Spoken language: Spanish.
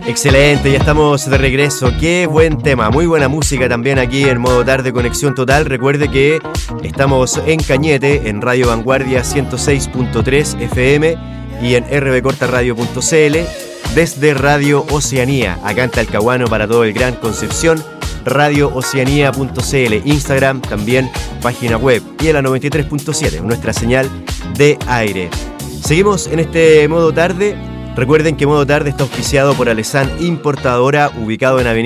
Excelente, ya estamos de regreso. Qué buen tema, muy buena música también aquí en Modo Tarde Conexión Total. Recuerde que estamos en Cañete, en Radio Vanguardia 106.3 FM y en rbcortaradio.cl, desde Radio Oceanía, acá en Talcahuano para todo el Gran Concepción, radiooceanía.cl, Instagram, también página web, y en la 93.7, nuestra señal de aire. Seguimos en este Modo Tarde. Recuerden que Modo Tarde está auspiciado por Alesan Importadora, ubicado en Avenida